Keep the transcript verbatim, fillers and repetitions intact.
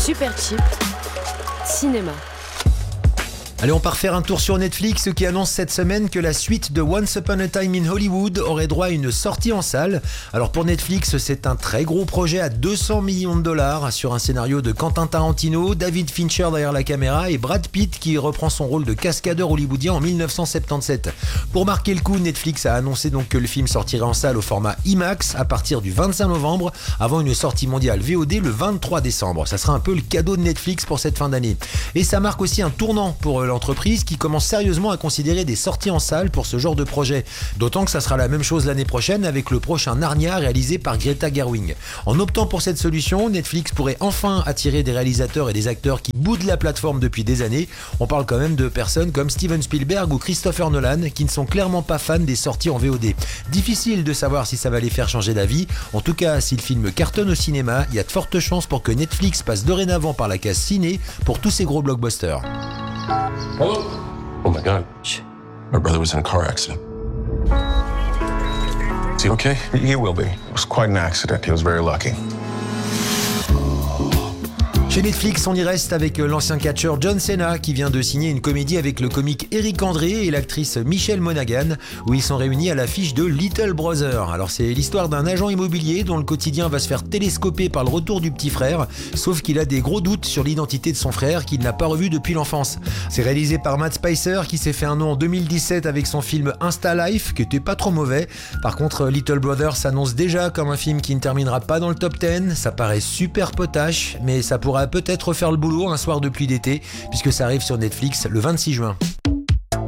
Super Cheap, cinéma. Allez, on part faire un tour sur Netflix qui annonce cette semaine que la suite de Once Upon a Time in Hollywood aurait droit à une sortie en salle. Alors pour Netflix, c'est un très gros projet à deux cents millions de dollars sur un scénario de Quentin Tarantino, David Fincher derrière la caméra et Brad Pitt qui reprend son rôle de cascadeur hollywoodien en dix-neuf cent soixante-dix-sept. Pour marquer le coup, Netflix a annoncé donc que le film sortirait en salle au format IMAX à partir du vingt-cinq novembre avant une sortie mondiale V O D le vingt-trois décembre. Ça sera un peu le cadeau de Netflix pour cette fin d'année. Et ça marque aussi un tournant pour l'entreprise qui commence sérieusement à considérer des sorties en salle pour ce genre de projet. D'autant que ça sera la même chose l'année prochaine avec le prochain Narnia réalisé par Greta Gerwig. En optant pour cette solution, Netflix pourrait enfin attirer des réalisateurs et des acteurs qui boudent la plateforme depuis des années. On parle quand même de personnes comme Steven Spielberg ou Christopher Nolan qui ne sont clairement pas fans des sorties en V O D. Difficile de savoir si ça va les faire changer d'avis. En tout cas, si le film cartonne au cinéma, il y a de fortes chances pour que Netflix passe dorénavant par la case ciné pour tous ces gros blockbusters. Hello? Oh my God. My brother was in a car accident. Is he okay? He will be. It was quite an accident. He was very lucky. Chez Netflix, on y reste avec l'ancien catcheur John Cena qui vient de signer une comédie avec le comique Eric André et l'actrice Michelle Monaghan où ils sont réunis à l'affiche de Little Brother. Alors c'est l'histoire d'un agent immobilier dont le quotidien va se faire télescoper par le retour du petit frère, sauf qu'il a des gros doutes sur l'identité de son frère qu'il n'a pas revu depuis l'enfance. C'est réalisé par Matt Spicer qui s'est fait un nom en deux mille dix-sept avec son film Insta Life qui était pas trop mauvais. Par contre, Little Brother s'annonce déjà comme un film qui ne terminera pas dans le top dix. Ça paraît super potache, mais ça pourra peut-être faire le boulot un soir de pluie d'été, puisque ça arrive sur Netflix le vingt-six juin.